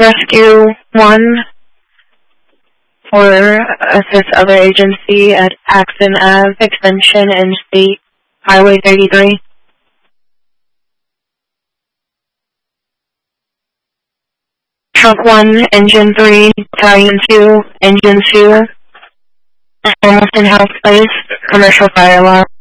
Rescue 1 for assist other agency at Paxton Ave Extension and State Highway 33. Truck 1, Engine 3, Battalion 2, Engine 2, Hamilton House Place, commercial fire alarm.